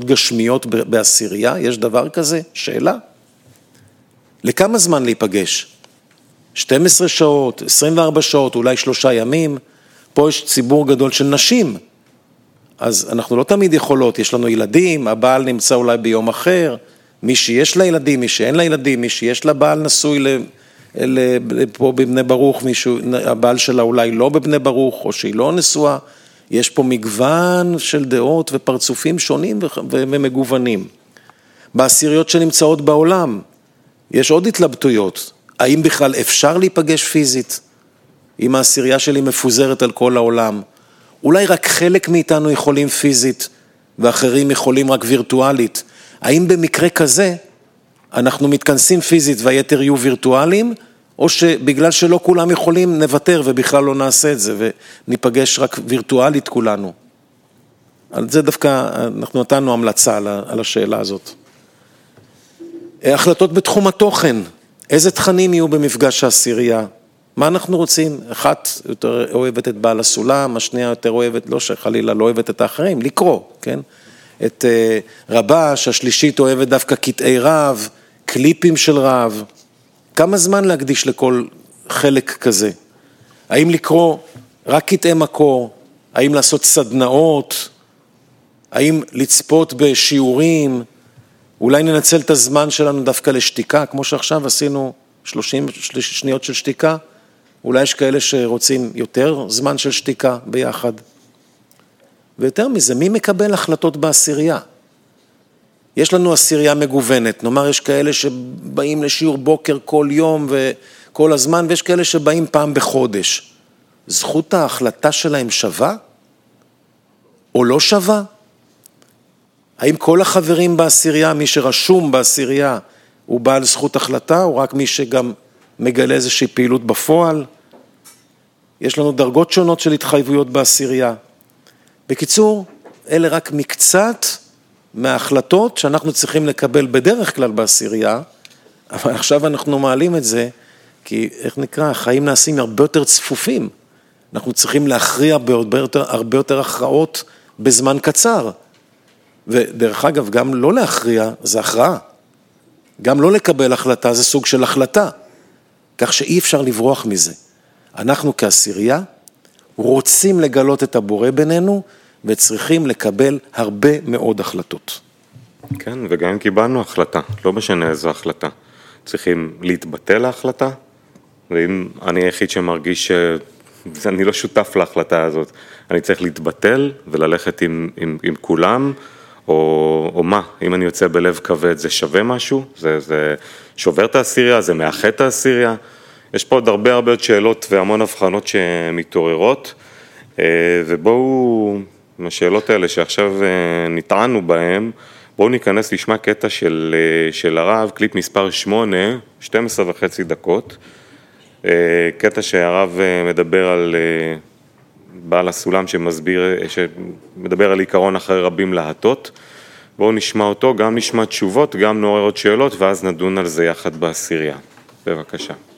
גשמיות בעשירייה? יש דבר כזה? שאלה. לכמה זמן להיפגש? 12 שעות, 24 שעות, אולי 3 ימים. פה יש ציבור גדול של נשים. אז אנחנו לא תמיד יכולות, יש לנו ילדים, הבעל נמצא אולי ביום אחר, מי שיש לה ילדים, מי שאין לה ילדים, מי שיש לה בעל נשוי פה בבני ברוך, הבעל שלה אולי לא בבני ברוך, או שהיא לא נשואה, יש פה מגוון של דעות ופרצופים שונים ומגוונים. בעשיריות שנמצאות בעולם, יש עוד התלבטויות, האם בכלל אפשר להיפגש פיזית, אם העשירייה שלי מפוזרת על כל העולם, אולי רק חלק מאיתנו יכולים פיזית, ואחרים יכולים רק וירטואלית. האם במקרה כזה, אנחנו מתכנסים פיזית והיתר יהיו וירטואליים, או שבגלל שלא כולם יכולים נוותר ובכלל לא נעשה את זה, וניפגש רק וירטואלית כולנו. על זה דווקא אנחנו נתנו המלצה על השאלה הזאת. החלטות בתחום התוכן, איזה תכנים יהיו במפגש העשירייה? מה אנחנו רוצים? אחת יותר אוהבת את בעל הסולם, השנייה יותר אוהבת, לא שחלילה לא אוהבת את האחרים, לקרוא, כן? את רבש, השלישית אוהבת דווקא קטעי רב, קליפים של רב. כמה זמן להקדיש לכל חלק כזה? האם לקרוא רק קטעי מקור? האם לעשות סדנאות? האם לצפות בשיעורים? אולי ננצל את הזמן שלנו דווקא לשתיקה, כמו שעכשיו עשינו 30 שניות של שתיקה? אולי יש כאלה שרוצים יותר זמן של שתיקה ביחד. ויותר מזה, מי מקבל החלטות בעשירייה? יש לנו עשירייה מגוונת, נאמר יש כאלה שבאים לשיעור בוקר כל יום וכל הזמן, ויש כאלה שבאים פעם בחודש. זכות ההחלטה שלהם שווה? או לא שווה? האם כל החברים בעשירייה, מי שרשום בעשירייה, הוא בעל זכות החלטה, או רק מי שגם מגלה איזושהי פעילות בפועל? יש לנו דרגות שונות של התחייבויות בעשירייה. בקיצור, אלה רק מקצת מההחלטות שאנחנו צריכים לקבל בדרך כלל בעשירייה, אבל עכשיו אנחנו מעלים את זה, כי איך נקרא, החיים נעשים הרבה יותר צפופים. אנחנו צריכים להכריע הרבה יותר הכרעות בזמן קצר. ודרך אגב, גם לא להכריע זה הכרעה. גם לא לקבל החלטה זה סוג של החלטה. כך שאי אפשר לברוח מזה. אנחנו כעשירייה רוצים לגלות את הבורא בינינו, וצריכים לקבל הרבה מאוד החלטות. כן, וגם אם קיבלנו החלטה, לא משנה איזו החלטה. צריכים להתבטל להחלטה, ואם אני היחיד שמרגיש שאני לא שותף להחלטה הזאת, אני צריך להתבטל וללכת עם כולם, או מה, אם אני יוצא בלב כבד, זה שווה משהו? זה שובר את העשירייה, זה מאחד את העשירייה? יש פה עוד הרבה שאלות והמון הבחנות שמתעוררות, ובואו, השאלות האלה שעכשיו נטענו בהן, בואו ניכנס לשמע קטע של הרב, קליפ מספר 8, 12.5 דקות, קטע שהרב מדבר על בעל הסולם שמדבר על עיקרון אחרי רבים להטות. בואו נשמע אותו, גם נשמע תשובות, גם נעורר עוד שאלות, ואז נדון על זה יחד בעשירייה. בבקשה.